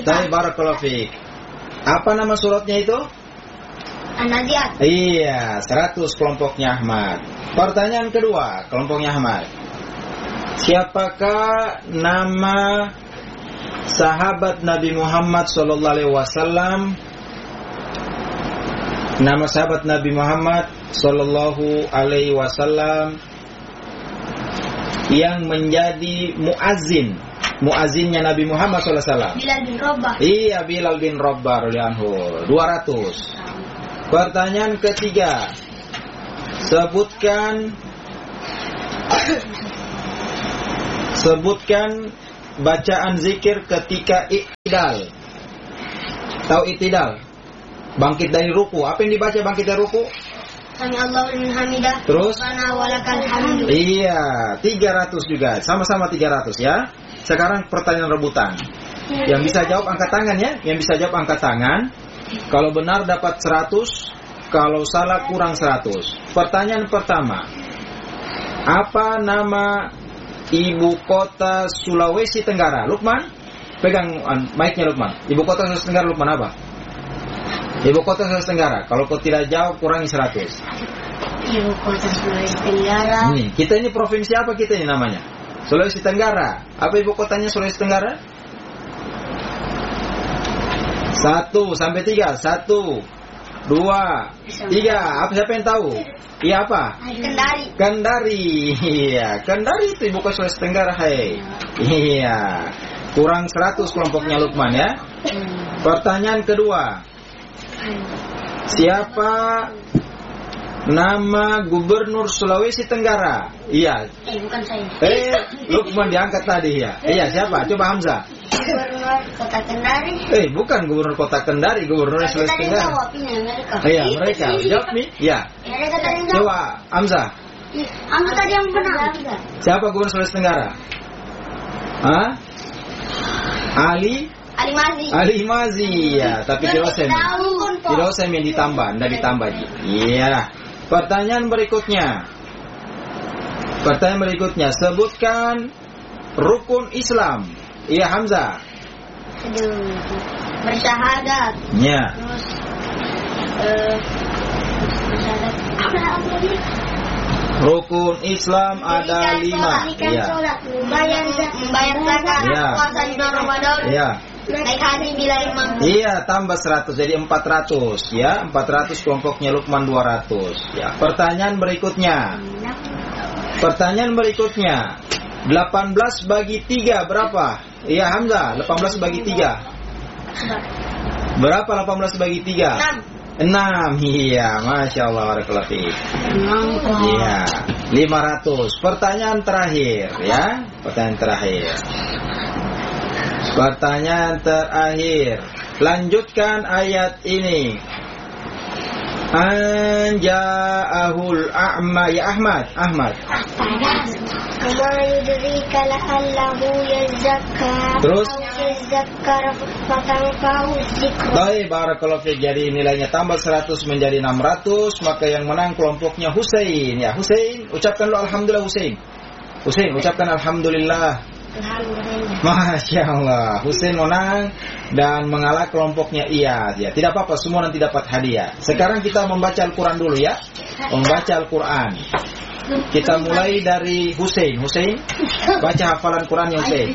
Barakallahu fiik. Apa nama suratnya itu? An-Nazi'at. Iya, 100 kelompoknya Ahmad. Pertanyaan kedua, kelompoknya Ahmad. Siapakah nama sahabat Nabi Muhammad sallallahu alaihi wasallam? Nama sahabat Nabi Muhammad sallallahu alaihi wasallam yang menjadi muazzinnya Nabi Muhammad sallallahu alaihi wasallam. Bilal bin Rabah. Iya, Bilal bin Rabah radhiyallahu anhu. 200. Pertanyaan ketiga. Sebutkan bacaan zikir ketika i'tidal. Tahu i'tidal? Bangkit dari ruku. Apa yang dibaca bangkit dari ruku? Sami Allahu liman hamidah. Terus? Rabbana walakal hamdu. Iya, 300 juga. Sama-sama 300 ya. Sekarang pertanyaan rebutan. Yang bisa jawab angkat tangan ya. Yang bisa jawab angkat tangan. Kalau benar dapat 100, kalau salah kurang 100. Pertanyaan pertama. Apa nama ibu kota Sulawesi Tenggara? Lukman, pegang mic-nya Lukman. Ibu kota Sulawesi Tenggara Lukman apa? Ibu kota Sulawesi Tenggara. Kalau kau tidak jawab kurangi 100. Ibu kota Sulawesi Tenggara. Kita ini provinsi apa kita ini namanya? Sulawesi Tenggara. Apa ibu kotanya Sulawesi Tenggara? 1 sampai 3. 1, 2, 3. Apa, siapa yang tahu? Iya apa? Kendari. Iya, Kendari itu ibu kota Sulawesi Tenggara. Iya. Kurang 100 kelompoknya Lukman ya. Pertanyaan kedua. Siapa nama gubernur Sulawesi Tenggara? Iya. Bukan saya. Lukman diangkat tadi ya. Iya, siapa? Coba Hamzah. Gubernur Kota Kendari. Bukan gubernur Kota Kendari, gubernur Sulawesi Tenggara. Iya, mereka. Jawab nih. Iya. Coba Hamzah. Hamzah tadi yang benar. Siapa gubernur Sulawesi Tenggara? Hah? Ali Mazi ya, tapi tidak usah yang ditambah, tidak ditambah. Iya. Pertanyaan berikutnya. Sebutkan rukun Islam. Iya, Hamzah. Bersyahadat. Ya. Bersyahadat. Rukun Islam ada 5. Iya. Membayar zakat, puasa di bulan Ramadan. Iya. Naik haji bila imam. Iya, tambah 100 jadi 400 ya. 400 kelompoknya Lukman 200 ya. Pertanyaan berikutnya. 18 bagi 3 berapa? Iya, Hamzah. 18 bagi 3. Berapa 18 bagi 3? 6. Iya, Masya Allah, barakallahu fiik. Iya, 500. Pertanyaan terakhir ya. Pertanyaan terakhir. Lanjutkan ayat ini. Anja'ahul a'ma. Ya Ahmad. Terus? Baik, barakallahu fiik. Jadi nilainya tambah 100 menjadi 600. Maka yang menang kelompoknya Husain. Ya, Husain, ucapkan lu alhamdulillah Husain. Husain, ucapkan alhamdulillah. Masya Allah, Husain menang dan mengalah kelompoknya Iyad ya. Tidak apa-apa, semua nanti dapat hadiah. Sekarang kita membaca Al-Quran dulu ya. Membaca Al-Quran. Kita mulai dari Husain. Husain, baca hafalan Quran yang Husain.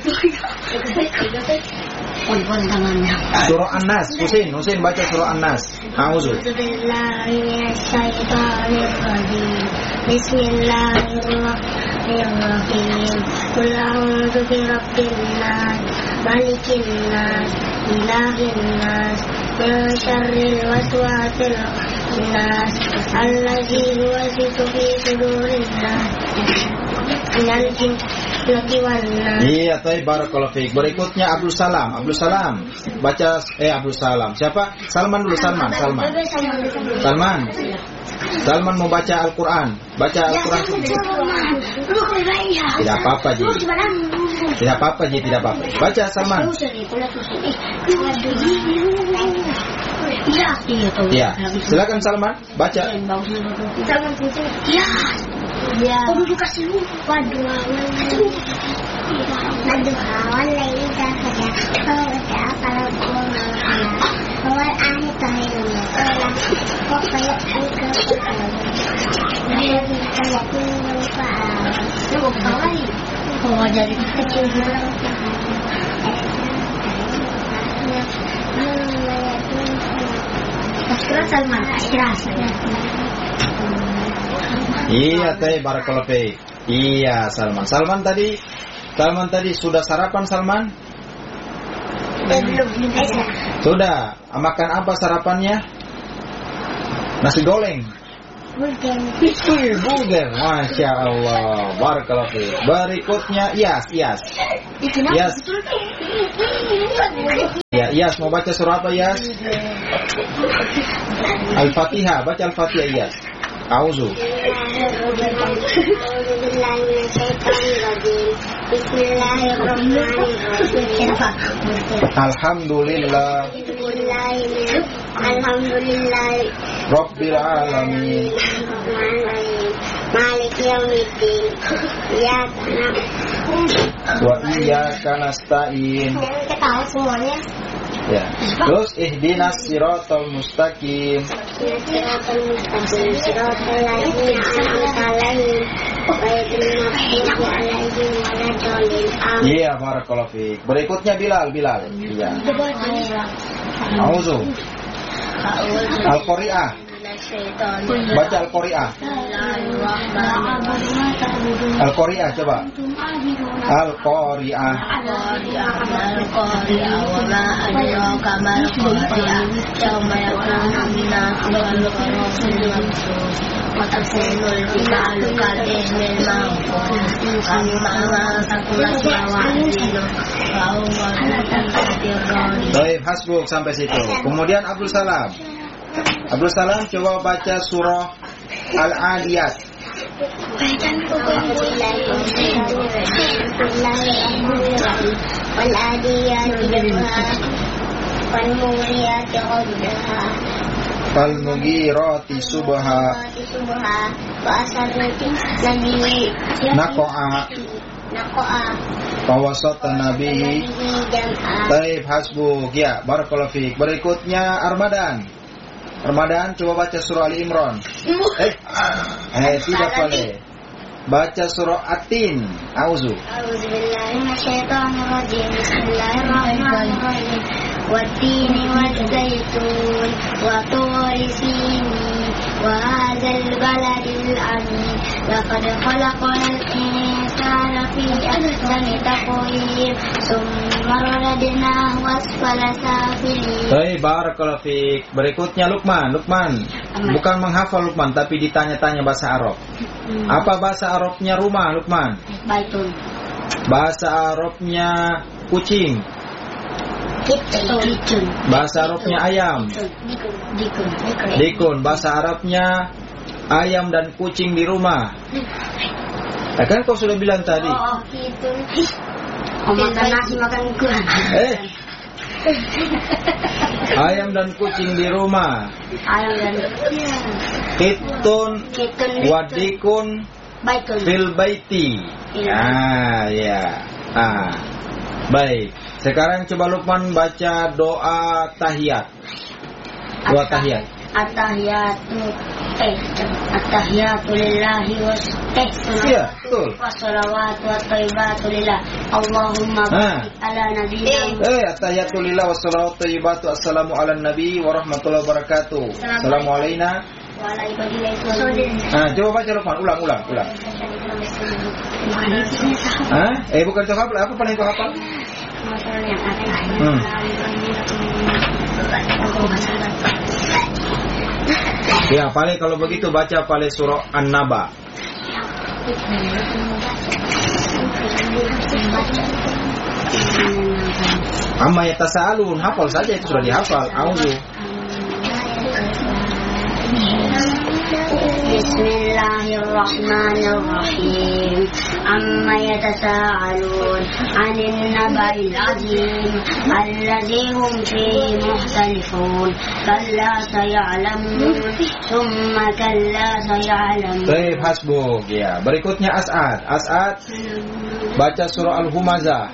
Surah An-Nas. Husain baca surah An-Nas. A'udzu. Bismillahirrahmanirrahim. Qul a'udzu birabbil nas, malikin nas, ilahin nas, min syarril waswasil nas, allazi yuwaswisu fi sudurin nas. Minal jinnati wan nas. Iya, baik, barakallahu fiik. Berikutnya Abdul Salam. Baca Abdul Salam. Siapa? Salman dulu, Salman. Salman mau baca Al-Quran. Baca Al-Quran. Tidak apa-apa, Ji. Tidak apa-apa. Baca Salman. Ya, silakan Salman, baca. Ya. Kudu kasih lu. Waduh. Aduh, awan lagi dah. Kalau Oh, jadi kecil juga. Sekarang Salman, Iya teh, barakallahu fiik. Iya Salman. Salman tadi sudah sarapan Salman? Belum. Sudah. Makan apa sarapannya? Nasi goreng. Burger. Masya Allah. Barakallahu fiik. Berikutnya Iyas. Iyas. Ya, Iyas mau baca surah apa Iyas? Al-Fatihah. Baca Al-Fatihah Iyas. Auzu. Bismillahirrahmanirrahim. Alhamdulillah Rabbil alamin. Maliki yaumiddin. Wa iyyaka nasta'in. Kita tahu semuanya. Ya. Terus ihdinas siratal mustaqim. Siratal mustaqim. Siratal ladzina an'amta 'alaihim ghairil maghdubi 'alaihim waladdallin. Iya, barakallahu fiik. Berikutnya Bilal. Iya. Auzu. Al-Qari'ah. Baca Al-Qari'ah. Al-Qari'ah coba. Al-Qari'ah. Baik, hasbuk sampai situ. Kemudian Abdul Salam coba baca surah Al-Adiyat. Falmugirati subha. Naqa'a. Fawasata nabi. Taib hasbuk. Ya, barakallahu fiik. Berikutnya Ramadan coba baca surah Ali Imran. Tidak boleh. Baca surah At-Tin. Auzu. A'udzubillahiminasyaitonirrajim. Bismillahirrahmanirrahim. Wat-tini waz-zaitun wa turi sinin wa hadzal baladil amin. Laqad khalaqnal insana fi ahsani taqwim. Tsumma radadnahu asfala safilin. Baik, barakallahu fiik. Berikutnya Luqman. Bukan menghafal Luqman, tapi ditanya-tanya bahasa Arab. Apa bahasa Arabnya rumah, Luqman? Baitun. Bahasa Arabnya kucing. Kitun. Bahasa Arabnya ayam. Dikun. Bahasa Arabnya ayam dan kucing di rumah. Kan kau sudah bilang tadi. Oh, kitun. Makan nasi, makan kurang. Ayam dan kucing di rumah. Kitun. Wadikun. Fil baiti. Ya. Baik. Sekarang coba Luqman baca doa tahiyat. Doa tahiyat. At-tahiyatu lillahi Iya, betul. Wassalawatu wattayyibatu lillah. Allahumma barik ala nabiyyina. At-tahiyatu lillahi wassalawatu wattayyibatu. Assalamu ala nabi wa rahmatullahi wa barakatuh. Assalamu alaina wa ala ibadillah. Coba baca Luqman, ulang. Bukan itu hafal, apa paling kau hafal? Ya, paling kalau begitu baca paling surah An-Naba. Amma yatasaalun, hafal saja, itu sudah dihafal. Auzu. Bismillahirrahmanirrahim. Amma yatasaalun 'anil naba'il 'azim alladzi hum fihi mukhtalifun. Kalla saya'lamun, tsumma kalla saya'lamun. Baik, hasbuk. Ya, berikutnya As'ad baca surah Al-Humazah.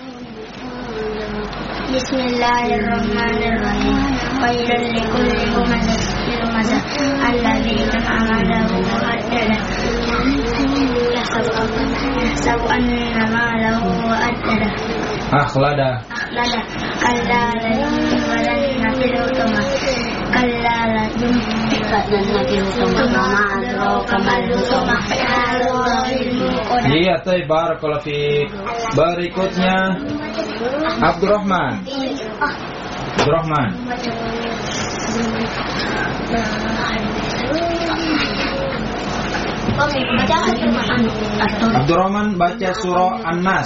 Bismillahirrahmanirrahim. Wailul likulli humazatin hamaza alladzi amadahu wa addada yahsabu anna malahu wa addada akhlada kalla la yuwalanna fil hutama kalla la yuwalanna fil hutama ma adraka mal hutama iya. Barakallahu fiik. Berikutnya Abdurrahman. Abdurrahman baca surah An-Nas.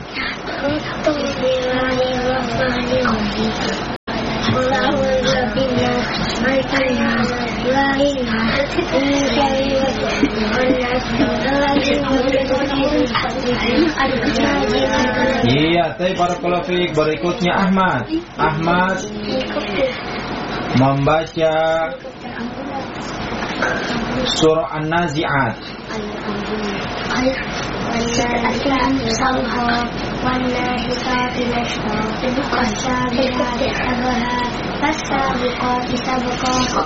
Iya, barakallahu fiik. Berikutnya Ahmad membaca surah An-Nazi'at.